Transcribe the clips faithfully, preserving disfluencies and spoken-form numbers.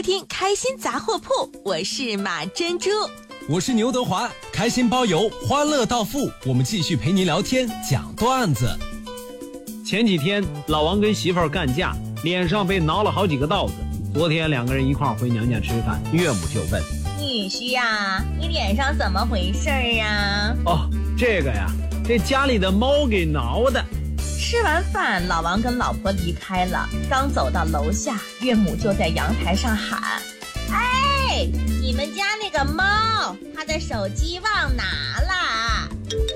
听开心杂货铺，我是马珍珠， 我是牛德华，开心包邮，欢乐到付，我们继续陪您聊天讲段子。 前几天老王跟媳妇儿干架，脸上被挠了好几个道子。昨天两个人一块儿回娘家吃饭，岳母就问： 女婿呀，你脸上怎么回事啊？ 哦，这个呀，这家里的猫给挠的。 吃完饭，老王跟老婆离开了，刚走到楼下，岳母就在阳台上喊：哎，你们家那个猫，它的手机忘拿了。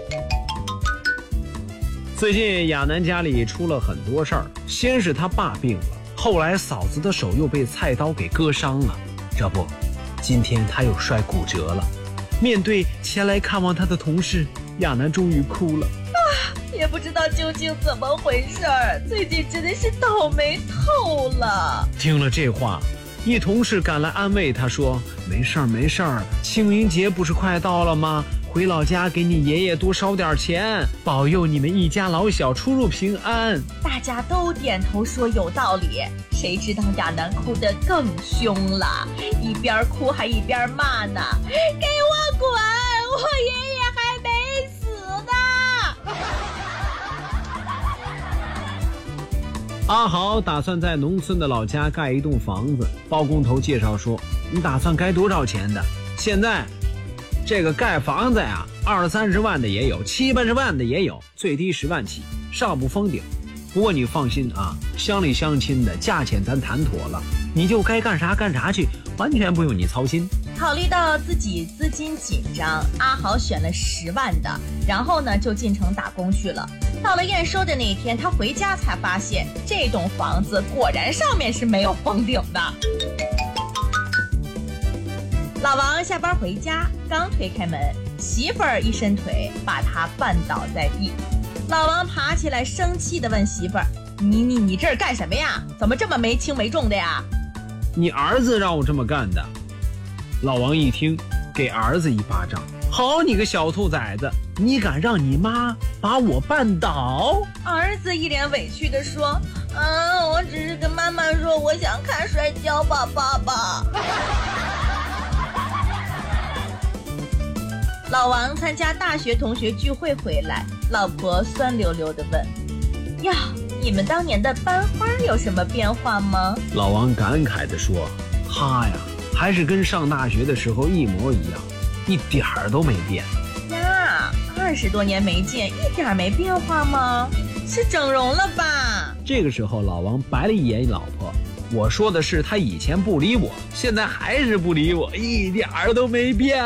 最近亚楠家里出了很多事儿，先是他爸病了，后来嫂子的手又被菜刀给割伤了，这不，今天他又摔骨折了。面对前来看望他的同事，亚楠终于哭了。 也不知道究竟怎么回事儿，最近真的是倒霉透了。 听了这话，一同事赶来安慰他说：没事儿没事儿，清明节不是快到了吗？回老家给你爷爷多烧点钱，保佑你们一家老小出入平安。 大家都点头说有道理，谁知道亚楠哭得更凶了，一边哭还一边骂呢：给我滚，我爷爷还没死呢。 阿豪打算在农村的老家盖一栋房子，包工头介绍说：你打算该多少钱的？现在这个盖房子呀，二三十万的也有，七八十万的也有，最低十万起，上不封顶。不过你放心啊，乡里乡亲的价钱咱谈妥了，你就该干啥干啥去，完全不用你操心。 考虑到自己资金紧张，阿豪选了十万的，然后呢就进城打工去了。到了验收的那天，他回家才发现这栋房子果然上面是没有封顶的。老王下班回家，刚推开门，媳妇儿一伸腿把他绊倒在地。老王爬起来生气地问媳妇儿：你你你这儿干什么呀？怎么这么没轻没重的呀？ 你儿子让我这么干的。老王一听，给儿子一巴掌：好你个小兔崽子，你敢让你妈把我绊倒？ 儿子一脸委屈地说：啊，我只是跟妈妈说我想看摔跤吧，爸爸。老王参加大学同学聚会回来，老婆酸溜溜地问：呀，你们当年的班花有什么变化吗？ 老王感慨地说：他呀，还是跟上大学的时候一模一样，一点儿都没变。 呀，二十多年没见，一点没变化吗？是整容了吧？ 这个时候老王白了一眼老婆，我说的是他以前不理我，现在还是不理我，一点儿都没变。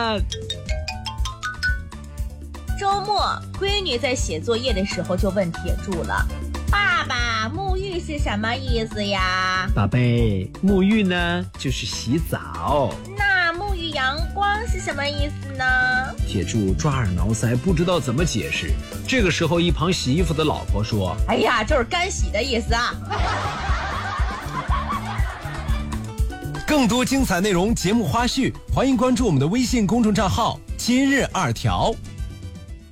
周末，闺女在写作业的时候就问铁柱了：爸爸，沐浴是什么意思呀？ 宝贝，沐浴呢就是洗澡。 那沐浴阳光是什么意思呢？ 铁柱抓耳挠腮，不知道怎么解释。这个时候一旁洗衣服的老婆说： 哎呀，就是干洗的意思啊。 更多精彩内容节目花絮，欢迎关注我们的微信公众账号今日二条。